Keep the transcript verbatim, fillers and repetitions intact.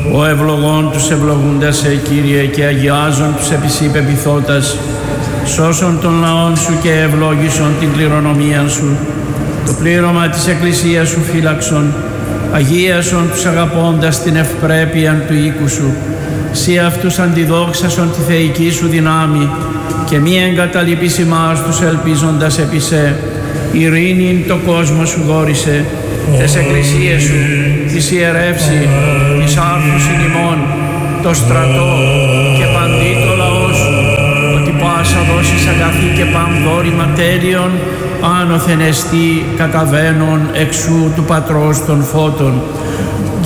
Ο ευλογών τους ευλογούντας σε Κύριε και αγιάζων τους επισύ πεποιθώτας, σώσον των λαών σου και ευλόγησον την κληρονομία σου, το πλήρωμα της Εκκλησίας σου φύλαξον, αγίασον τους αγαπώντας την ευπρέπεια του οίκου σου, σύ αυτούς αντιδόξασον τη θεϊκή σου δυνάμει και μη εγκαταλείπεις ημάς τους ελπίζοντας επί σε, ειρήνην το κόσμο σου δόρισε, τες εκκλησίες σου, της ιερεύση, της άρθουσιν ημών, το στρατό και παντί το λαό σου, ότι πάσα δώσεις αγαθή και πανδόρημα τέλειων, άνωθεν εστί καταβαίνων εξού του Πατρός των φώτων,